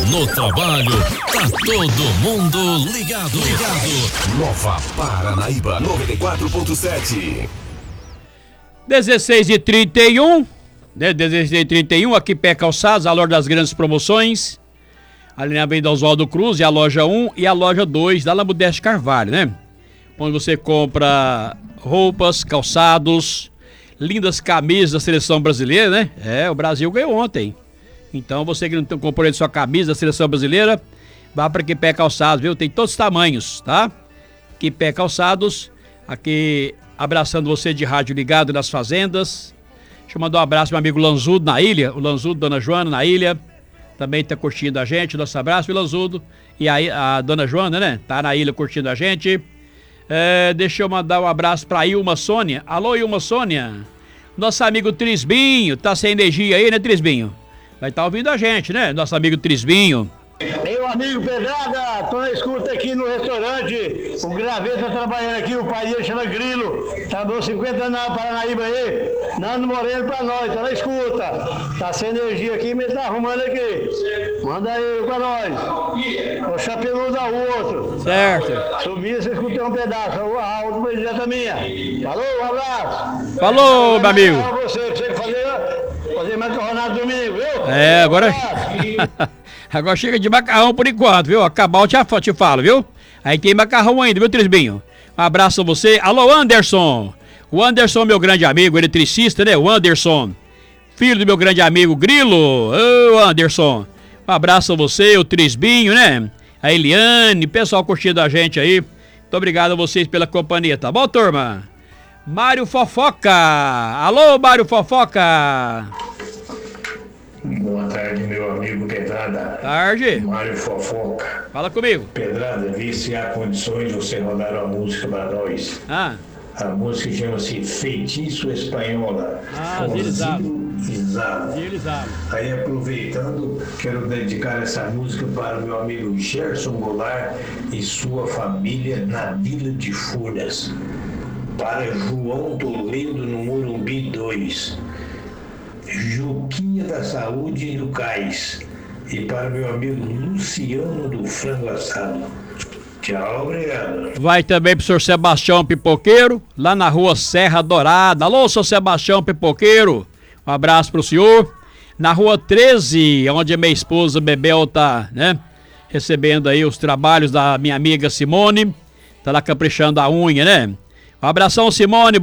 no trabalho, tá todo mundo ligado. Nova Paranaíba 94.7. 16h31, né? 16h31, aqui Pé Calçados, a loja das grandes promoções. Ali na Avenida Oswaldo Cruz, é a loja 1 e a loja 2 da Lamudeste Carvalho, né? Onde você compra roupas, calçados, lindas camisas da seleção brasileira, né? O Brasil ganhou ontem. Então você que não comprou sua camisa da seleção brasileira, vá para Que Pé Calçados, viu? Tem todos os tamanhos, tá? Que Pé Calçados, aqui abraçando você de rádio ligado nas fazendas. Deixa eu mandar um abraço pro meu amigo Lanzudo na ilha, o Lanzudo, Dona Joana na ilha, também tá curtindo a gente, nosso abraço, viu, Lanzudo? E aí a Dona Joana, né? Tá na ilha curtindo a gente. Deixa eu mandar um abraço pra Ilma Sônia. Alô, Ilma Sônia. Nosso amigo Trisbinho, tá sem energia aí, né, Trisbinho? Vai estar ouvindo a gente, né? Nosso amigo Trisbinho. Meu amigo Pedrada, tô na escuta aqui no restaurante. O Graveto tá trabalhando aqui, o pai dele chama Grilo. Trabalhou 50 anos na Paranaíba aí. Nando Moreno pra nós, tá na escuta. Tá sem energia aqui, mas tá arrumando aqui. Manda aí pra nós. O chapeludo ao outro. Certo. Subir, você escutou um pedaço. A outra predileta minha. Falou, um abraço. Falou, meu amigo. Você que fazer macarronada domingo, viu? Agora chega de macarrão por enquanto, viu? Acabar eu te falo, viu? Aí tem macarrão ainda, viu, Trisbinho? Um abraço a você. Alô, Anderson. O Anderson, meu grande amigo, eletricista, né? O Anderson. Filho do meu grande amigo Grilo. Ô, Anderson. Um abraço a você, o Trisbinho, né? A Eliane, pessoal curtindo a gente aí. Muito obrigado a vocês pela companhia, tá bom, turma? Mário Fofoca. Alô, Mário Fofoca. Boa tarde, meu amigo Pedrada. Tarde. Mário Fofoca. Fala comigo. Pedrada, vê se há condições de você rodar uma música para nós. A música chama-se Feitiço Espanhola. Zilizado. Aí, aproveitando, quero dedicar essa música para o meu amigo Gerson Goulart e sua família na Vila de Furnas. Para João Toledo, no Morumbi 2. Juquinha da Saúde do Cais. E para meu amigo Luciano do Frango Assado. Tchau, obrigado. Vai também pro senhor Sebastião Pipoqueiro, lá na rua Serra Dourada. Alô, senhor Sebastião Pipoqueiro. Um abraço pro senhor. Na rua 13, onde a minha esposa Bebel tá, né? Recebendo aí os trabalhos da minha amiga Simone. Tá lá caprichando a unha, né? Um abração, Simone.